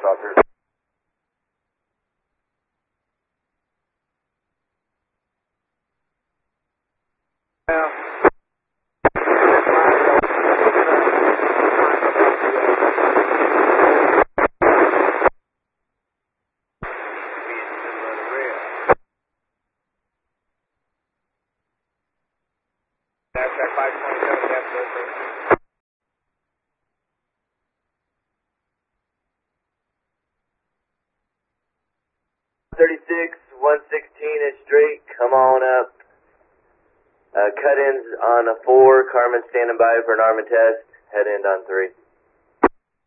stop here. NASDAQ 527, cancel. 36, 116 is straight, come on up. Cut-ins on a 4, Carmen standing by for an armor test, head end on 3.